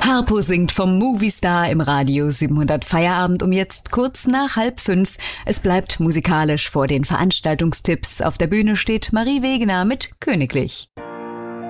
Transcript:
Harpo singt vom Movistar im Radio 700 Feierabend um jetzt kurz nach 4:30. Es bleibt musikalisch vor den Veranstaltungstipps. Auf der Bühne steht Marie Wegener mit Königlich.